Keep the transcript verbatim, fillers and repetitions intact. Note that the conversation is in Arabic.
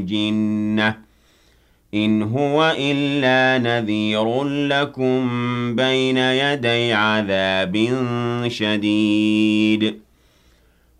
الجِنَّةِ إِنْ هُوَ إِلَّا نَذِيرٌ لَكُم بَيْنَ يَدَيْ عَذَابٍ شَدِيدٍ